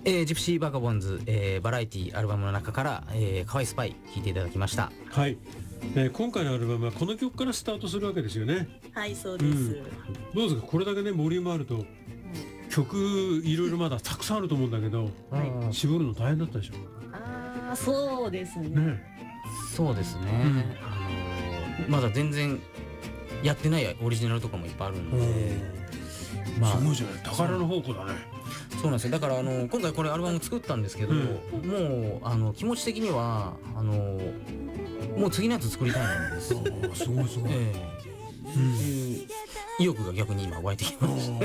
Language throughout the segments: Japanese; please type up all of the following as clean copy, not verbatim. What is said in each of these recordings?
ジプシーバカボンズ、バラエティアルバムの中から、かわいスパイ聴いていただきました。 はい、今回のアルバムはこの曲からスタートするわけですよね。 はい、そうです、 どうですか、これだけねボリュームあると、曲いろいろまだたくさんあると思うんだけど、絞るの大変だったでしょ。 そうですね。 そうですね、まだ全然やってないオリジナルとかもいっぱいあるんで、 すごいじゃない、宝の宝庫だね。 そうなんですよ。だから今回これアルバム作ったんですけど、もう気持ち的にはもう次のやつ作りたいなんです。 すごいすごい、 意欲が逆に今湧いてきました。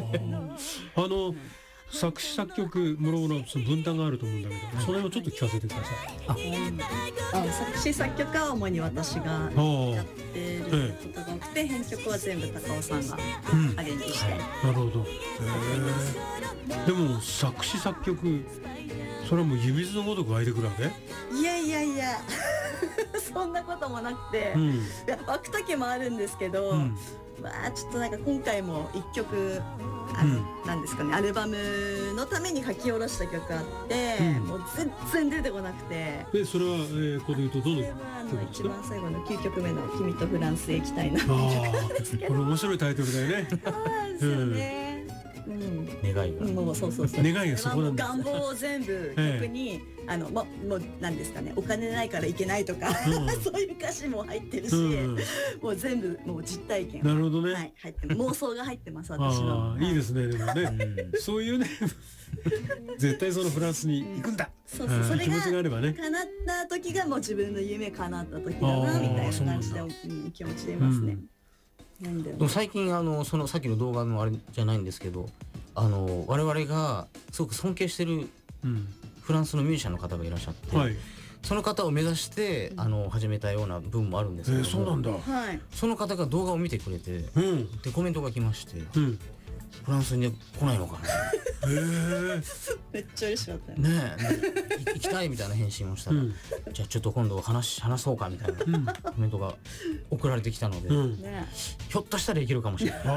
作詞作曲もろもろ分担があると思うんだけど、それをちょっと聞かせてください。 作詞作曲は主に私がやってることが多くて、編曲は全部高尾さんがアレンジして、 なるほど。でも作詞作曲、それはもう湯水のごとく湧いてくるわけ？ いやそんなこともなくて、湧く時もあるんですけど、ちょっとなんか今回も一曲なんですかね、アルバムのために書き下ろした曲あって、もう全然出てこなくて。 それは、ここで言うとどの曲ですか？ 一番最後の9曲目の「君とフランスへ行きたいな」っていう曲なんですけど、 これ面白いタイトルだよね。 そうなんですよね。 願いが、 もうそう願いがそこなんだ。 願望を全部曲にもう何ですかね、お金ないからいけないとかそういう歌詞も入ってるし、もう全部もう実体験、 なるほどね、 入って妄想が入ってます、私の。 いいですね。でもね、そういうね絶対そのフランスに行くんだ、 それが気持ちがあればね、 叶った時がもう自分の夢叶った時だなみたいな感じで気持ちでいますね。 でも最近そのさっきの動画のあれじゃないんですけど、我々がすごく尊敬してるフランスのミュージシャンの方がいらっしゃって、その方を目指して始めたような部分もあるんですけども、 そうなんだ。 その方が動画を見てくれて、でコメントが来まして、フランスに来ないのかなめっちゃ嬉しかったよね。行きたいみたいな返信をしたら、じゃあちょっと今度話そうかみたいなコメントが送られてきたので、ひょっとしたらいけるかもしれない。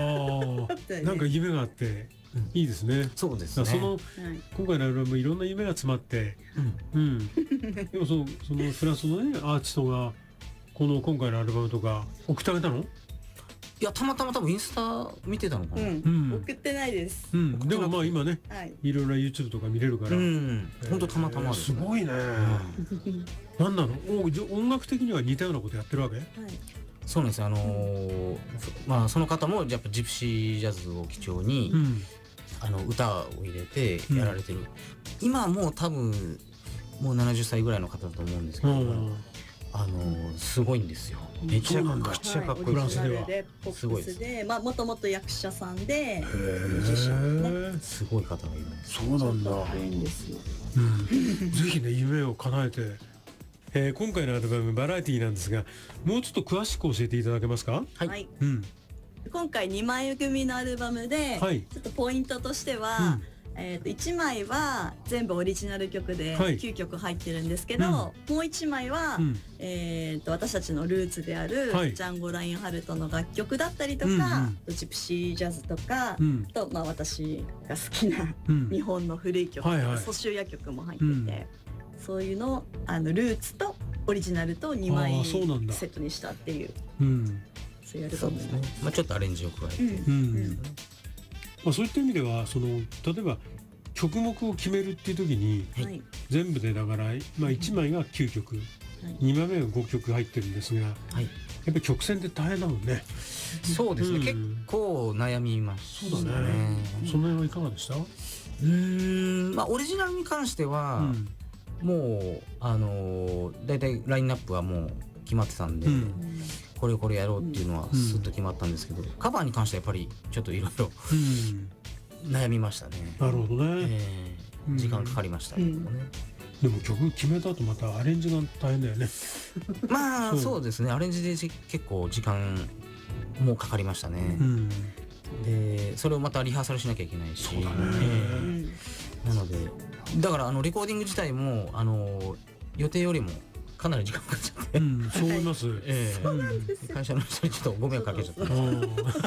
なんか夢があっていいですね。 そうですね。 今回のアルバムいろんな夢が詰まって、でもそのフランスのねアーティストが今回のアルバムとか送ってあげたの？ いや、たまたま多分インスタ見てたのかな。 送ってないです。 でもまあ今ね、いろいろ YouTube とか見れるから、 本当たまたま。 すごいね。なんなの？音楽的には似たようなことやってるわけ？ そうなんです。その方もやっぱジプシージャズを基調に歌を入れてやられてる。今はもう多分もう70歳ぐらいの方だと思うんですけど、すごいんですよ。めちゃくちゃかっこいい。 フランスではすごいです。もともと役者さんで、 すごい方がいるんです。 そうなんだ。ぜひね夢を叶えて、今回のアルバムバラエティなんですが、もうちょっと詳しく教えていただけますか？ はい。今回2枚組のアルバムで、ちょっとポイントとしては。1枚は全部オリジナル曲で9曲入ってるんですけど、もう1枚は私たちのルーツであるジャンゴ・ラインハルトの楽曲だったりとか、ジプシージャズとかと、私が好きな日本の古い曲、蘇州夜曲も入ってて、そういうのルーツとオリジナルと2枚セットにしたっていう、そういうアルバムですね。 ちょっとアレンジを加えて。 そういった意味では例えば曲目を決めるっていう時に、全部でだから、1枚が9曲、2枚目が5曲入ってるんですが、やっぱり曲線って大変だもんね。 そうですね、結構悩みましたね。 そうだね。その辺はいかがでした？ オリジナルに関しては、もうだいたいラインナップはもう決まってたんで、これやろうっていうのはスッと決まったんですけど、カバーに関してはやっぱりちょっといろいろ悩みましたね。 なるほどね。 時間かかりましたけどね。 でも曲決めた後またアレンジが大変だよね。 そうですね、アレンジで結構時間もかかりましたね。でそれをまたリハーサルしなきゃいけないし、なのでだからレコーディング自体も予定よりもかなり時間かかっちゃって、 そう思います。 会社の人にちょっとご迷惑かけちゃった。